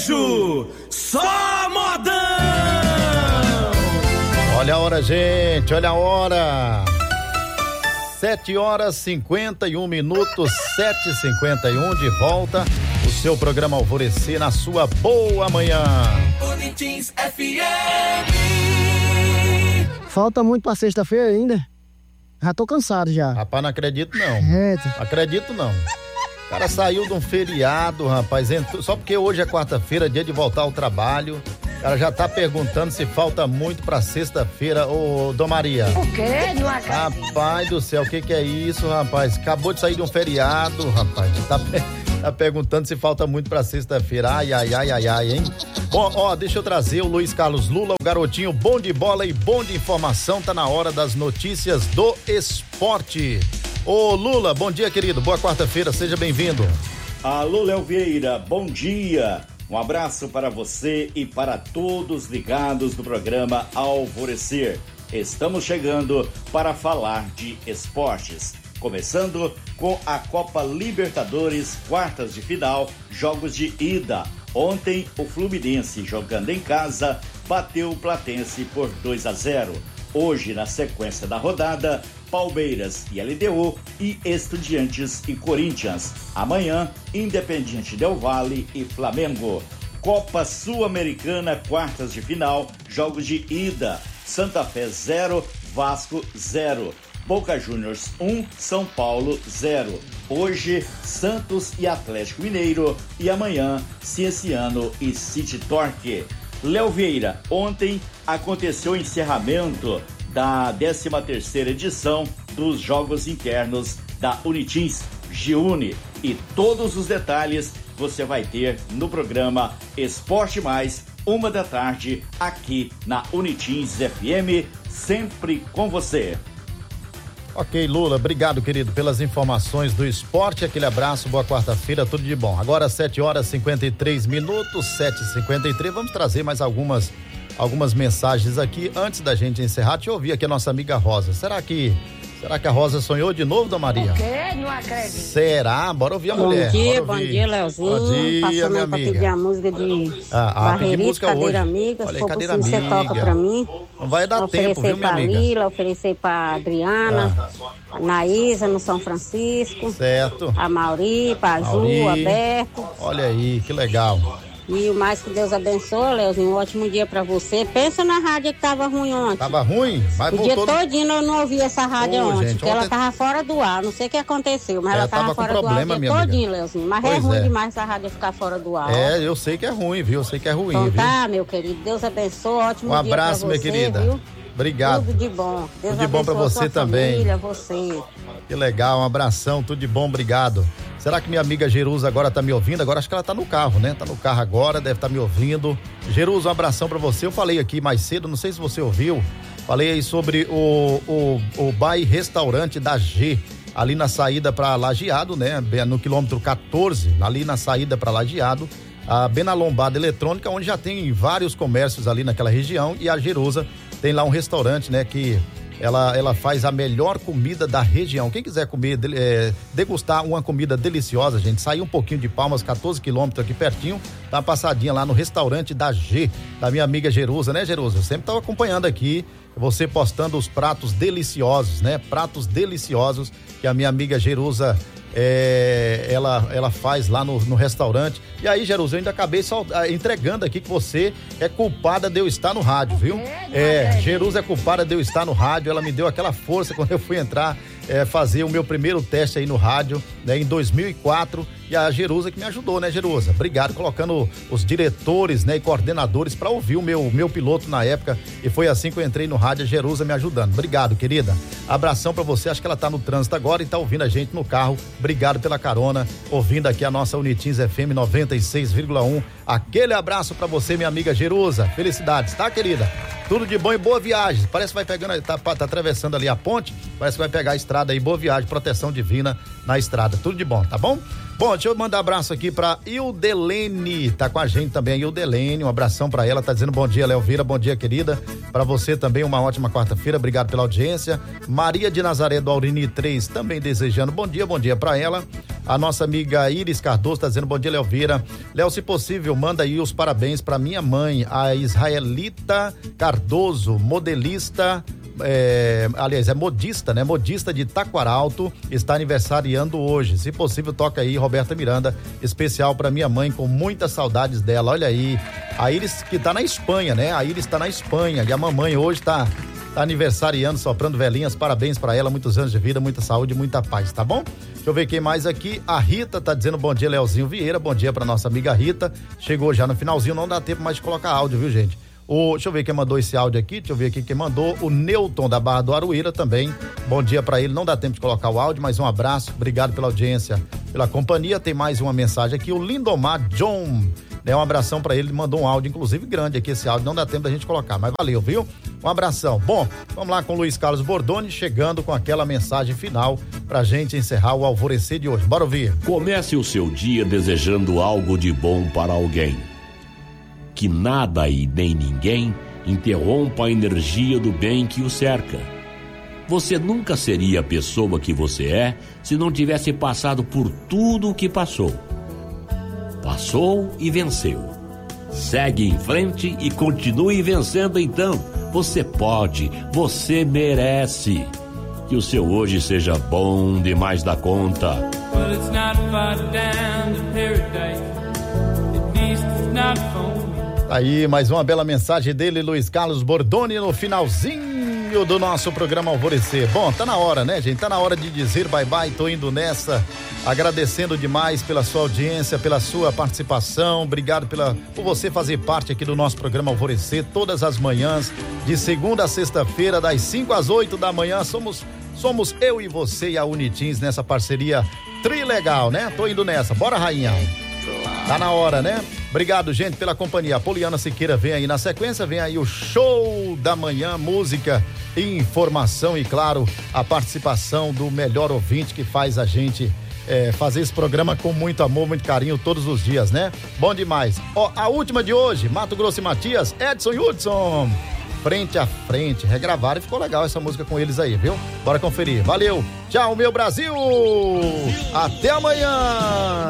sertanejo, só modão! Olha a hora, gente, olha a hora. 7h51, 7h51, de volta. O seu programa Alvorecer na sua boa manhã. Unitins FM. Falta muito pra sexta-feira ainda. Já tô cansado já. Rapaz, não acredito não. Eita. Acredito não. O cara saiu de um feriado, rapaz, só porque hoje é quarta-feira, dia de voltar ao trabalho. O cara já tá perguntando se falta muito pra sexta-feira, ô Dom Maria. O quê? Não acredito. Rapaz do céu, o que é isso, rapaz? Acabou de sair de um feriado, rapaz. Tá perguntando se falta muito pra sexta-feira. Ai, hein? Bom, ó, deixa eu trazer o Luiz Carlos Lula, o garotinho bom de bola e bom de informação. Tá na hora das notícias do esporte. Ô Lula, bom dia, querido. Boa quarta-feira, seja bem-vindo. Alô, Léo Vieira, bom dia. Um abraço para você e para todos ligados no programa Alvorecer. Estamos chegando para falar de esportes. Começando com a Copa Libertadores, quartas de final, jogos de ida. Ontem, o Fluminense, jogando em casa, bateu o Platense por 2-0. Hoje, na sequência da rodada, Palmeiras e LDU e Estudiantes e Corinthians. Amanhã, Independiente Del Valle e Flamengo. Copa Sul-Americana, quartas de final, jogos de ida. Santa Fé 0, Vasco 0. Boca Juniors 1, São Paulo 0. Hoje, Santos e Atlético Mineiro. E amanhã, Cienciano e City Torque. Léo Vieira, ontem aconteceu o encerramento da 13ª edição dos Jogos Internos da Unitins Giune. E todos os detalhes você vai ter no programa Esporte Mais, 13h, aqui na Unitins FM, sempre com você. Ok, Lula, obrigado, querido, pelas informações do esporte. Aquele abraço, boa quarta-feira, tudo de bom. Agora 7h53, 7h53, vamos trazer mais algumas mensagens aqui. Antes da gente encerrar, deixa eu ouvir aqui a nossa amiga Rosa. Será que a Rosa sonhou de novo, Dona Maria? O quê? Não acredito. Será? Bora ouvir a mulher. Bom dia, Leozinho. Bom dia, passando minha pra amiga. pedir a música de Barreirita, Cadeira hoje. Amiga. Olha, Se for Cadeira possível, Amiga. você toca pra mim. Não vai dar tempo, viu, minha amiga? Oferecer pra Lila, oferecer pra Adriana, a Naísa no São Francisco. Certo. A Mauri, pra Ju, Alberto. Olha aí, que legal. E o mais que Deus abençoe, Leozinho, um ótimo dia pra você. Pensa na rádio que tava ruim ontem. Tava ruim? Mas o voltou dia todinho eu não ouvi essa rádio ontem, gente, porque ela tava fora do ar. Não sei o que aconteceu, mas ela tava fora do ar o dia todinho, Leozinho. Mas é ruim demais essa rádio ficar fora do ar. Eu sei que é ruim, viu? Eu sei que é ruim, então, viu? tá, meu querido, Deus abençoe, ótimo dia pra você. Um abraço, minha querida. Viu? Obrigado. Tudo de bom. Deus tudo de bom pra você também. Família, você. Que legal, um abração, tudo de bom, obrigado. Será que minha amiga Jerusa agora tá me ouvindo? Agora acho que ela tá no carro, né? Tá no carro agora, deve estar me ouvindo. Jerusa, um abração pra você. Eu falei aqui mais cedo, não sei se você ouviu, falei aí sobre o bar e restaurante da G, ali na saída pra Lajeado, né? No quilômetro 14, ali na saída pra Lajeado, bem na lombada eletrônica, onde já tem vários comércios ali naquela região, e a Jerusa tem lá um restaurante, né? Que ela faz a melhor comida da região. Quem quiser comer, degustar uma comida deliciosa, gente, sair um pouquinho de Palmas, 14 quilômetros aqui pertinho, dá uma passadinha lá no restaurante da G, da minha amiga Jerusa, né, Jerusa? Eu sempre tava acompanhando aqui, você postando os pratos deliciosos, né? Pratos deliciosos que a minha amiga Jerusa ela faz lá no restaurante. E aí, Jerusa, eu ainda acabei só entregando aqui que você é culpada de eu estar no rádio, viu? Jerusa é culpada de eu estar no rádio. Ela me deu aquela força quando eu fui entrar, fazer o meu primeiro teste aí no rádio, né, em 2004. E a Jerusa que me ajudou, né, Jerusa? Obrigado, colocando os diretores, né, e coordenadores para ouvir o meu piloto na época. E foi assim que eu entrei no rádio, a Jerusa me ajudando. Obrigado, querida. Abração pra você. Acho que ela tá no trânsito agora e tá ouvindo a gente no carro. Obrigado pela carona, ouvindo aqui a nossa Unitins FM 96,1. Aquele abraço pra você, minha amiga Jerusa. Felicidades, tá, querida? Tudo de bom e boa viagem. Parece que vai pegando, tá atravessando ali a ponte. parece que vai pegar a estrada aí, boa viagem, proteção divina na estrada, tudo de bom, tá bom? Bom, deixa eu mandar abraço aqui pra Ildelene, tá com a gente também, Ildelene, um abração pra ela, tá dizendo bom dia, Leovira, bom dia, querida, pra você também, uma ótima quarta-feira, obrigado pela audiência. Maria de Nazaré do Aurini 3, também desejando bom dia pra ela. A nossa amiga Iris Cardoso tá dizendo bom dia, Leovira. Léo, se possível, manda aí os parabéns pra minha mãe, a Israelita Cardoso, modelista, aliás, é modista, né? Modista de Taquaralto, está aniversariando hoje. Se possível, toca aí, Roberta Miranda, especial pra minha mãe, com muitas saudades dela. Olha aí, a Iris que tá na Espanha, né? A Iris tá na Espanha e a mamãe hoje tá aniversariando, soprando velhinhas, parabéns pra ela, muitos anos de vida, muita saúde, muita paz, tá bom? Deixa eu ver quem mais aqui, a Rita tá dizendo bom dia, Leozinho Vieira, bom dia pra nossa amiga Rita, chegou já no finalzinho, não dá tempo mais de colocar áudio, viu, gente? Deixa eu ver quem mandou esse áudio aqui, deixa eu ver aqui quem mandou, o Newton da Barra do Aruíra também, bom dia pra ele, não dá tempo de colocar o áudio, mas um abraço, obrigado pela audiência, pela companhia. Tem mais uma mensagem aqui, o Lindomar John, né, um abração pra ele, mandou um áudio, inclusive grande aqui esse áudio, não dá tempo da gente colocar, mas valeu, viu? Um abração. Bom, vamos lá com o Luiz Carlos Bordoni, chegando com aquela mensagem final pra gente encerrar o Alvorecer de hoje. Bora ouvir. Comece o seu dia desejando algo de bom para alguém. Que nada e nem ninguém interrompa a energia do bem que o cerca. Você nunca seria a pessoa que você é se não tivesse passado por tudo o que passou. Passou e venceu. Segue em frente e continue vencendo então. Você pode, você merece. Que o seu hoje seja bom demais da conta. Well, it's not far down to paradise. At least it's not for me. Aí, mais uma bela mensagem dele, Luiz Carlos Bordoni, no finalzinho do nosso programa Alvorecer. Bom, tá na hora, né, gente? Tá na hora de dizer bye-bye, tô indo nessa, agradecendo demais pela sua audiência, pela sua participação, obrigado por você fazer parte aqui do nosso programa Alvorecer, todas as manhãs, de segunda a sexta-feira, das 5 às 8 da manhã, somos eu e você e a Unitins nessa parceria trilegal, né? Tô indo nessa, bora, rainha. Tá na hora, né? Obrigado, gente, pela companhia. A Poliana Siqueira vem aí na sequência, vem aí o show da manhã, música, informação e, claro, a participação do melhor ouvinte que faz a gente fazer esse programa com muito amor, muito carinho todos os dias, né? Bom demais. Ó, a última de hoje, Mato Grosso e Matias, Edson e Hudson, frente a frente, regravaram e ficou legal essa música com eles aí, viu? Bora conferir. Valeu. Tchau, meu Brasil. Até amanhã.